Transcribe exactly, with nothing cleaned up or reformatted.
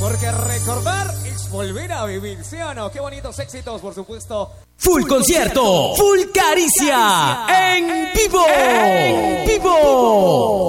Porque recordar es volver a vivir, ¿sí o no? Qué bonitos éxitos, por supuesto. Full concierto, full caricia, en vivo, en vivo.